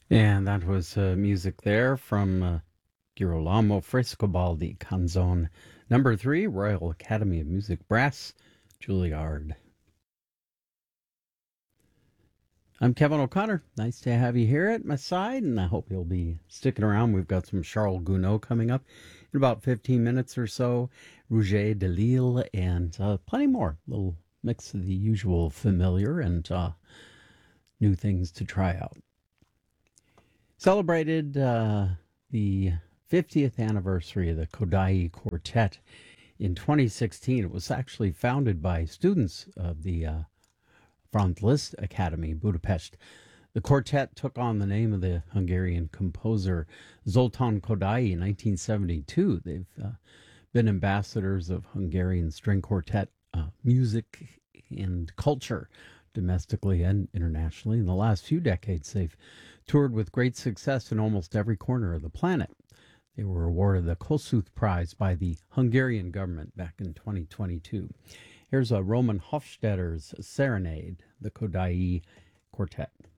And that was music there from Girolamo Frescobaldi, Canzone number 3, Royal Academy of Music Brass, Juilliard. I'm Kevin O'Connor. Nice to have you here at my side, and I hope you'll be sticking around. We've got some Charles Gounod coming up in about 15 minutes or so, Rouget de Lille, and plenty more. A little mix of the usual familiar and new things to try out. Celebrated the 50th anniversary of the Kodály Quartet in 2016. It was actually founded by students of the Franz Liszt Academy, Budapest. The quartet took on the name of the Hungarian composer Zoltán Kodály in 1972. They've been ambassadors of Hungarian string quartet music and culture domestically and internationally. In the last few decades, they've toured with great success in almost every corner of the planet. They were awarded the Kossuth Prize by the Hungarian government back in 2022. Here's a Roman Hofstadter's Serenade, the Kodály Quartet.